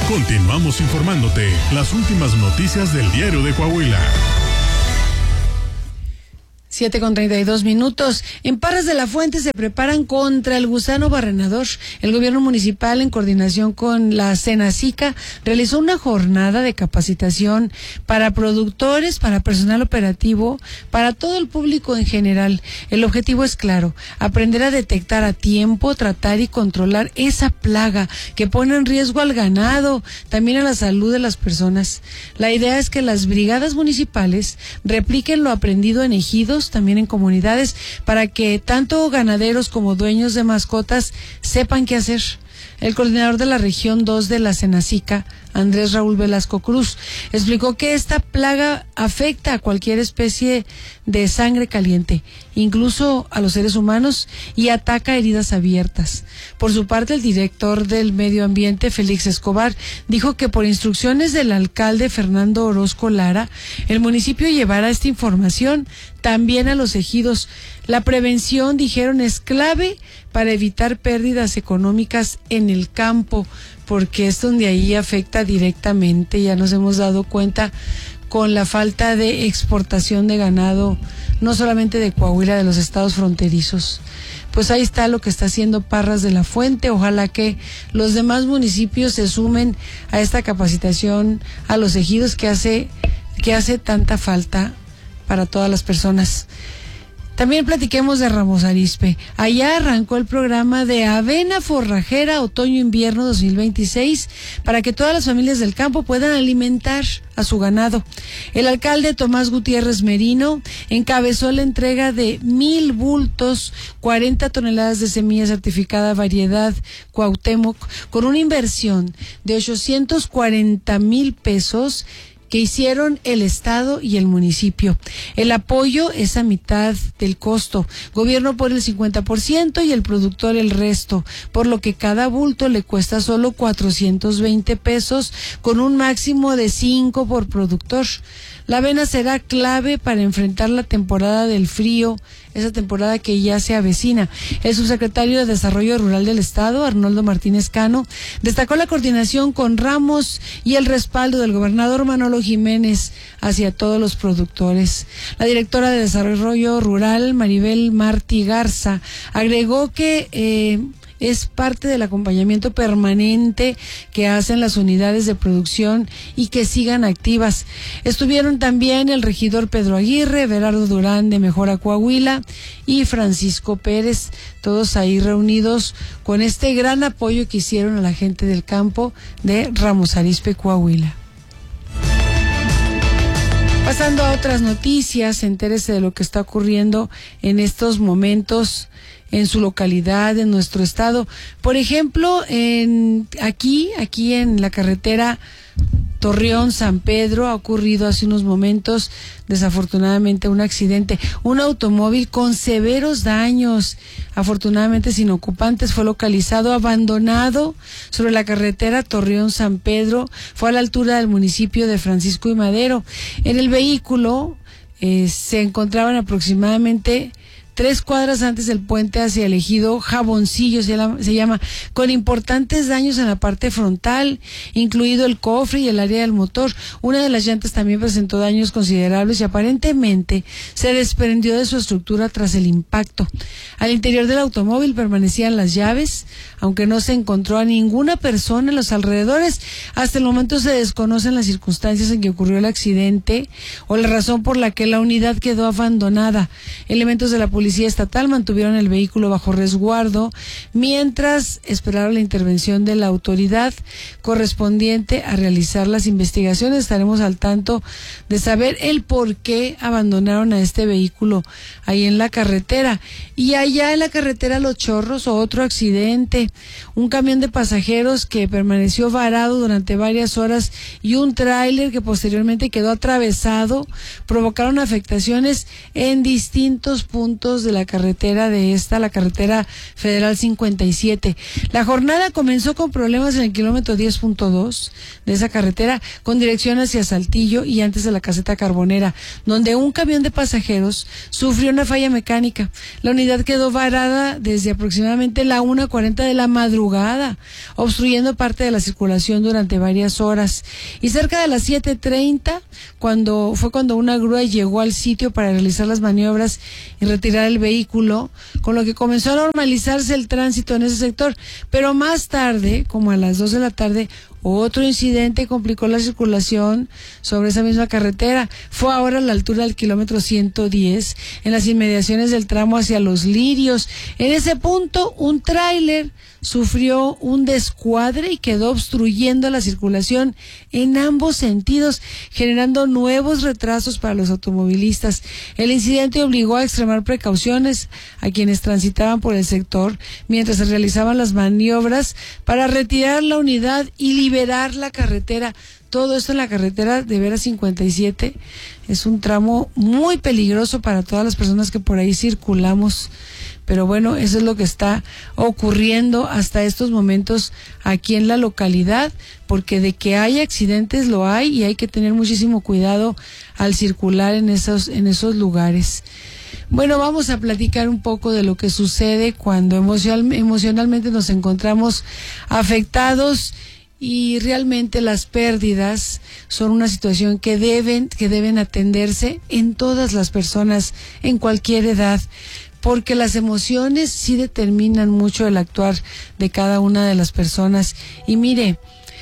Continuamos informándote las últimas noticias del Diario de Coahuila. 7:32. En Parras de la Fuente se preparan contra el gusano barrenador. El gobierno municipal, en coordinación con la Senacica, realizó una jornada de capacitación para productores, para personal operativo, para todo el público en general. El objetivo es claro: aprender a detectar a tiempo, tratar y controlar esa plaga que pone en riesgo al ganado, también a la salud de las personas. La idea es que las brigadas municipales repliquen lo aprendido en ejidos, también en comunidades, para que tanto ganaderos como dueños de mascotas sepan qué hacer. El coordinador de la región 2 de la Senacica, Andrés Raúl Velasco Cruz, explicó que esta plaga afecta a cualquier especie de sangre caliente, incluso a los seres humanos, y ataca heridas abiertas. Por su parte, el director del Medio Ambiente, Félix Escobar, dijo que por instrucciones del alcalde Fernando Orozco Lara, el municipio llevará esta información también a los ejidos. La prevención, dijeron, es clave para evitar pérdidas económicas en el campo, porque es donde ahí afecta directamente. Ya nos hemos dado cuenta con la falta de exportación de ganado, no solamente de Coahuila, de los estados fronterizos. Pues ahí está lo que está haciendo Parras de la Fuente. Ojalá que los demás municipios se sumen a esta capacitación a los ejidos que hace tanta falta para todas las personas. También platiquemos de Ramos Arizpe. Allá arrancó el programa de avena forrajera otoño-invierno 2026 para que todas las familias del campo puedan alimentar a su ganado. El alcalde Tomás Gutiérrez Merino encabezó la entrega de 1,000 bultos, 40 toneladas de semilla certificada variedad Cuauhtémoc, con una inversión de 840,000 pesos que hicieron el Estado y el municipio. El apoyo es a mitad del costo. Gobierno por el 50% y el productor el resto, por lo que cada bulto le cuesta solo 420 pesos, con un máximo de 5 por productor. La avena será clave para enfrentar la temporada del frío, esa temporada que ya se avecina. El subsecretario de Desarrollo Rural del Estado, Arnoldo Martínez Cano, destacó la coordinación con Ramos y el respaldo del gobernador Manolo Jiménez hacia todos los productores. La directora de Desarrollo Rural, Maribel Martí Garza, agregó que es parte del acompañamiento permanente que hacen las unidades de producción y que sigan activas. Estuvieron también el regidor Pedro Aguirre, Berardo Durán de Mejora Coahuila y Francisco Pérez, todos ahí reunidos con este gran apoyo que hicieron a la gente del campo de Ramos Arizpe, Coahuila. Pasando a otras noticias, entérese de lo que está ocurriendo en estos momentos en su localidad, en nuestro estado. Por ejemplo, aquí en la carretera Torreón-San Pedro ha ocurrido hace unos momentos, desafortunadamente, un accidente. Un automóvil con severos daños, afortunadamente sin ocupantes, fue localizado abandonado sobre la carretera Torreón-San Pedro. Fue a la altura del municipio de Francisco y Madero. En el vehículo se encontraban aproximadamente 3 cuadras antes del puente hacia el ejido Jaboncillo, se llama, con importantes daños en la parte frontal, incluido el cofre y el área del motor. Una de las llantas también presentó daños considerables y aparentemente se desprendió de su estructura tras el impacto. Al interior del automóvil permanecían las llaves, aunque no se encontró a ninguna persona en los alrededores. Hasta el momento se desconocen las circunstancias en que ocurrió el accidente o la razón por la que la unidad quedó abandonada. Elementos de la policía estatal mantuvieron el vehículo bajo resguardo mientras esperaron la intervención de la autoridad correspondiente a realizar las investigaciones. Estaremos al tanto de saber el por qué abandonaron a este vehículo ahí en la carretera. Y allá en la carretera Los Chorros, otro accidente, un camión de pasajeros que permaneció varado durante varias horas y un tráiler que posteriormente quedó atravesado provocaron afectaciones en distintos puntos tramos de la carretera la carretera federal 57. La jornada comenzó con problemas en el kilómetro 10.2 de esa carretera, con dirección hacia Saltillo y antes de la caseta Carbonera, donde un camión de pasajeros sufrió una falla mecánica. La unidad quedó varada desde aproximadamente la 1:40 de la madrugada, obstruyendo parte de la circulación durante varias horas. Y cerca de las 7:30, cuando una grúa llegó al sitio para realizar las maniobras y retirar el vehículo, con lo que comenzó a normalizarse el tránsito en ese sector. Pero más tarde, como a las 2 de la tarde, otro incidente complicó la circulación sobre esa misma carretera. Fue ahora a la altura del kilómetro 110, en las inmediaciones del tramo hacia Los Lirios. En ese punto, un tráiler sufrió un descuadre y quedó obstruyendo la circulación en ambos sentidos, generando nuevos retrasos para los automovilistas. El incidente obligó a extremar precauciones a quienes transitaban por el sector mientras se realizaban las maniobras para retirar la unidad y liberar la carretera. Todo esto en la carretera de Vera 57. Es un tramo muy peligroso para todas las personas que por ahí circulamos. Pero bueno, eso es lo que está ocurriendo hasta estos momentos aquí en la localidad, porque de que hay accidentes lo hay y hay que tener muchísimo cuidado al circular en esos lugares. Bueno, vamos a platicar un poco de lo que sucede cuando emocionalmente nos encontramos afectados. Y realmente las pérdidas son una situación que deben atenderse en todas las personas, en cualquier edad, porque las emociones sí determinan mucho el actuar de cada una de las personas. Y mire,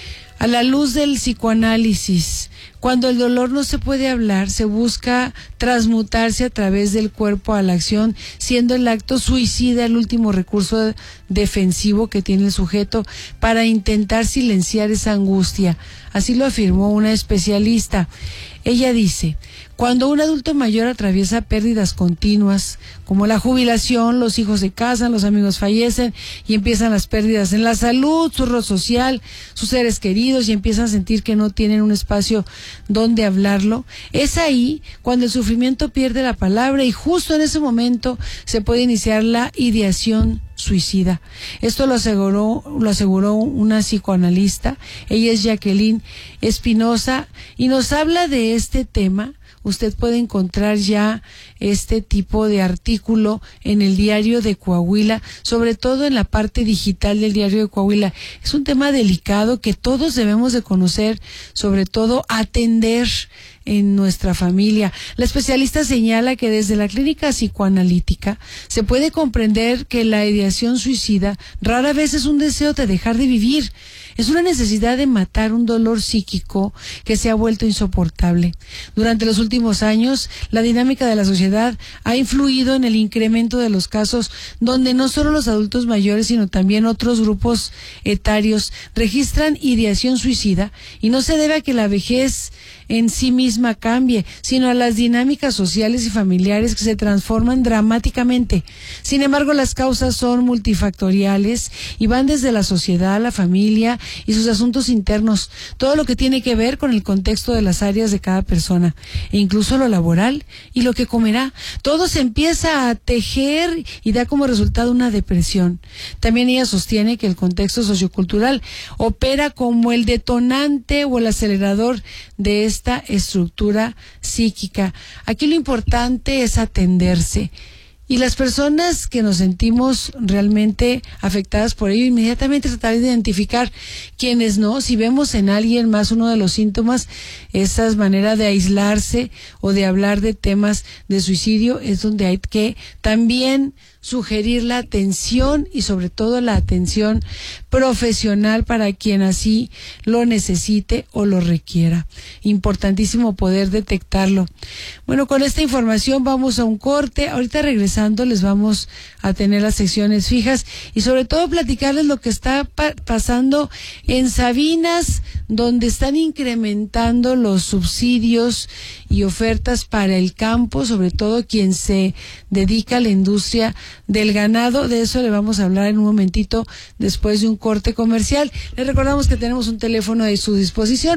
a la luz del psicoanálisis, cuando el dolor no se puede hablar, se busca transmutarse a través del cuerpo a la acción, siendo el acto suicida el último recurso defensivo que tiene el sujeto para intentar silenciar esa angustia. Así lo afirmó una especialista. Ella dice: cuando un adulto mayor atraviesa pérdidas continuas, como la jubilación, los hijos se casan, los amigos fallecen y empiezan las pérdidas en la salud, su rol social, sus seres queridos, y empiezan a sentir que no tienen un espacio donde hablarlo, es ahí cuando el sufrimiento pierde la palabra y justo en ese momento se puede iniciar la ideación suicida. Esto lo aseguró una psicoanalista. Ella es Jacqueline Espinosa y nos habla de este tema. Usted puede encontrar ya este tipo de artículo en el Diario de Coahuila, sobre todo en la parte digital del Diario de Coahuila. Es un tema delicado que todos debemos de conocer, sobre todo atender en nuestra familia. La especialista señala que desde la clínica psicoanalítica se puede comprender que la ideación suicida rara vez es un deseo de dejar de vivir. Es una necesidad de matar un dolor psíquico que se ha vuelto insoportable. Durante los últimos años, la dinámica de la sociedad ha influido en el incremento de los casos donde no solo los adultos mayores, sino también otros grupos etarios registran ideación suicida, y no se debe a que la vejez en sí misma cambie, sino a las dinámicas sociales y familiares que se transforman dramáticamente. Sin embargo, las causas son multifactoriales y van desde la sociedad, la familia y sus asuntos internos, todo lo que tiene que ver con el contexto de las áreas de cada persona, e incluso lo laboral y lo que comerá. Todo se empieza a tejer y da como resultado una depresión. También ella sostiene que el contexto sociocultural opera como el detonante o el acelerador de esta estructura psíquica. Aquí lo importante es atenderse. Y las personas que nos sentimos realmente afectadas por ello, inmediatamente tratar de identificar quienes no. Si vemos en alguien más uno de los síntomas, esa manera de aislarse o de hablar de temas de suicidio, es donde hay que también sugerir la atención y sobre todo la atención profesional para quien así lo necesite o lo requiera. Importantísimo poder detectarlo. Bueno, con esta información vamos a un corte. Ahorita regresando les vamos a tener las secciones fijas y sobre todo platicarles lo que está pasando en Sabinas, donde están incrementando los subsidios y ofertas para el campo, sobre todo quien se dedica a la industria del ganado. De eso le vamos a hablar en un momentito después de un corte comercial. Les recordamos que tenemos un teléfono a su disposición,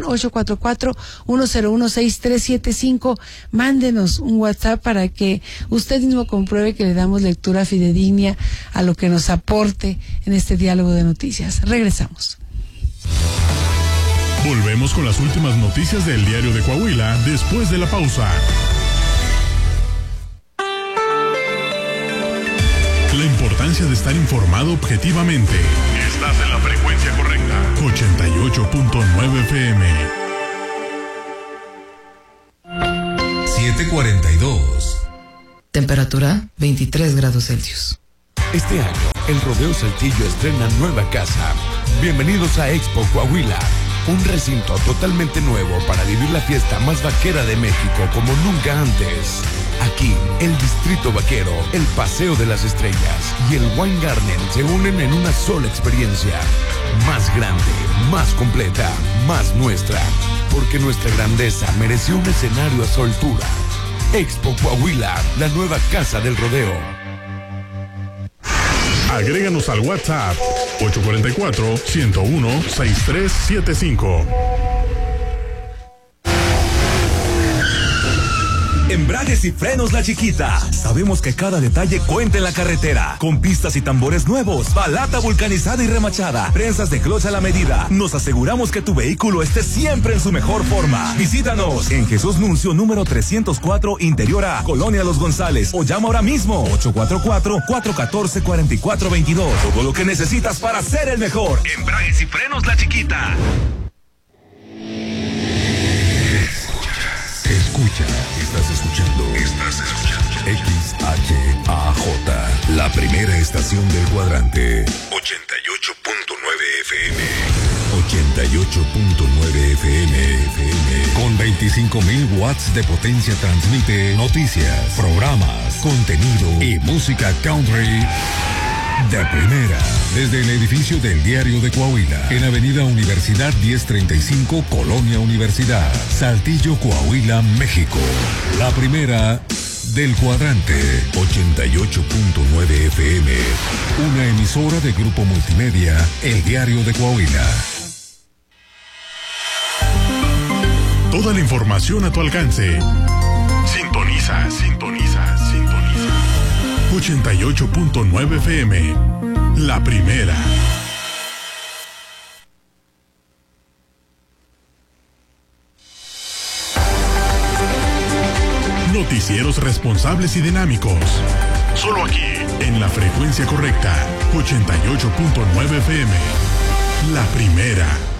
844-101-6375. Mándenos un WhatsApp para que usted mismo compruebe compruebe que le damos lectura fidedigna a lo que nos aporte en este diálogo de noticias. Regresamos. Volvemos con las últimas noticias del Diario de Coahuila después de la pausa. La importancia de estar informado objetivamente. Estás en la frecuencia correcta. 88.9 FM. 7:42. Temperatura 23 grados Celsius. Este año, el Rodeo Saltillo estrena nueva casa. Bienvenidos a Expo Coahuila, un recinto totalmente nuevo para vivir la fiesta más vaquera de México como nunca antes. Aquí, el Distrito Vaquero, el Paseo de las Estrellas y el Wine Garden se unen en una sola experiencia. Más grande, más completa, más nuestra. Porque nuestra grandeza mereció un escenario a su altura. Expo Coahuila, la nueva casa del rodeo. Agréganos al WhatsApp 844-101-6375. Embragues y frenos La Chiquita. Sabemos que cada detalle cuenta en la carretera. Con pistas y tambores nuevos, balata vulcanizada y remachada, prensas de cloche a la medida. Nos aseguramos que tu vehículo esté siempre en su mejor forma. Visítanos en Jesús Nuncio número 304, Interior A, Colonia Los González, o llama ahora mismo 844-414-4422. Todo lo que necesitas para ser el mejor. Embragues y frenos La Chiquita. Estás escuchando XHAJ, la primera estación del cuadrante. 88.9 FM. 88.9 FM. Con 25.000 watts de potencia transmite noticias, programas, contenido y música country de primera. Desde el edificio del Diario de Coahuila, en Avenida Universidad 1035, Colonia Universidad, Saltillo, Coahuila, México. La primera del cuadrante. 88.9 FM. Una emisora de Grupo Multimedia, El Diario de Coahuila. Toda la información a tu alcance. Sintoniza, sintoniza, sintoniza. 88.9 FM. La primera. Noticieros responsables y dinámicos. Solo aquí, en la frecuencia correcta. 88.9 FM. La primera.